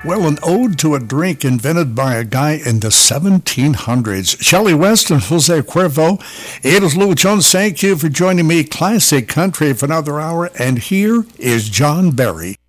Well, an ode to a drink invented by a guy in the 1700s. Shelley West and Jose Cuervo. It is Lou Jones. Thank you for joining me, Classic Country, for another hour. And here is John Berry.